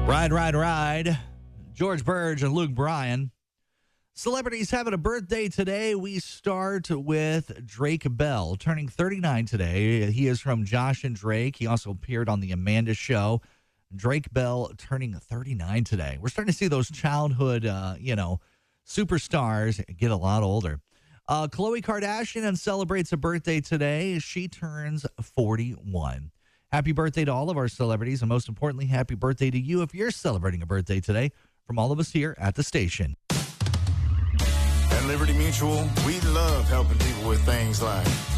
Ride. George Burge and Luke Bryan. Celebrities having a birthday today. We start with Drake Bell, turning 39 today. He is from Josh and Drake. He also appeared on The Amanda Show. Drake Bell turning 39 today. We're starting to see those childhood, superstars get a lot older. Khloe Kardashian celebrates a birthday today. She turns 41. Happy birthday to all of our celebrities, and most importantly, happy birthday to you if you're celebrating a birthday today from all of us here at the station. At Liberty Mutual, we love helping people with things like